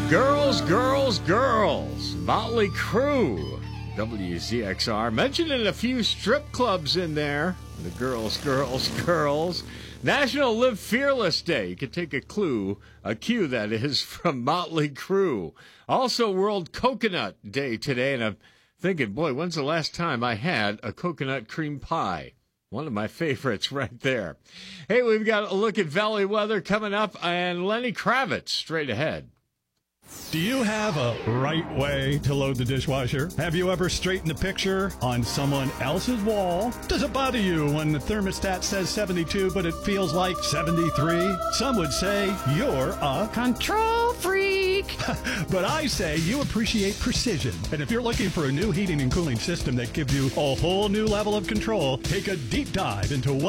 Girls, girls, girls. Motley Crue. WZXR. Mentioned in a few strip clubs in there. The girls, girls, girls. National Live Fearless Day. You can take a cue that is, from Motley Crue. Also World Coconut Day today, and I'm thinking, boy, when's the last time I had a coconut cream pie? One of my favorites right there. Hey, we've got a look at Valley weather coming up, and Lenny Kravitz straight ahead. Do you have a right way to load the dishwasher? Have you ever straightened the picture on someone else's wall? Does it bother you when the thermostat says 72 but it feels like 73? Some would say you're a control freak. But I say you appreciate precision. And if you're looking for a new heating and cooling system that gives you a whole new level of control, take a deep dive into